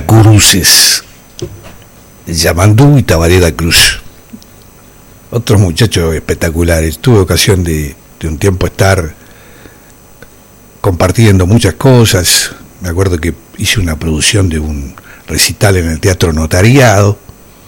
Tacuruces, Yamandú y Tabareda Cruz. Otros muchachos espectaculares. Tuve ocasión de un tiempo estar compartiendo muchas cosas. Me acuerdo que hice una producción de un recital en el Teatro Notariado.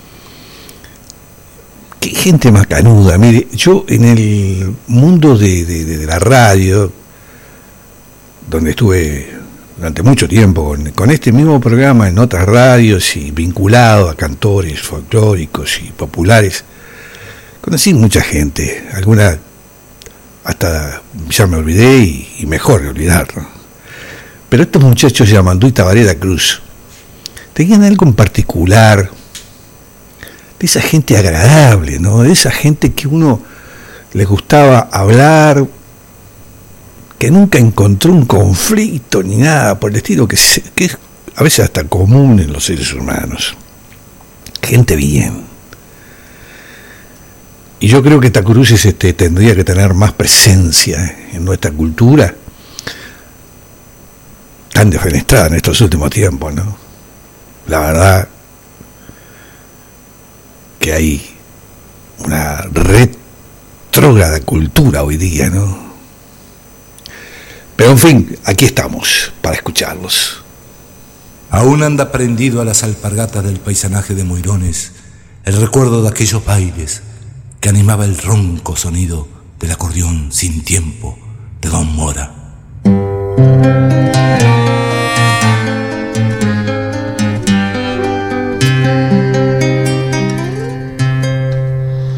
Qué gente más canuda. Mire, yo en el mundo de la radio, donde estuve durante mucho tiempo con este mismo programa en otras radios y vinculado a cantores folclóricos y populares, conocí mucha gente, alguna hasta ya me olvidé y mejor olvidar, ¿no? Pero estos muchachos de Yamandú y Tabareda Cruz tenían algo en particular, de esa gente agradable, ¿no? De esa gente que uno les gustaba hablar, que nunca encontró un conflicto ni nada por el estilo, que es a veces hasta común en los seres humanos. Gente bien. Y yo creo que Tacuruces tendría que tener más presencia en nuestra cultura, tan defenestrada en estos últimos tiempos, ¿no? La verdad que hay una retrógrada cultura hoy día, ¿no? Pero en fin, aquí estamos para escucharlos. Aún anda prendido a las alpargatas del paisanaje de Moirones el recuerdo de aquellos bailes que animaba el ronco sonido del acordeón sin tiempo de Don Mora.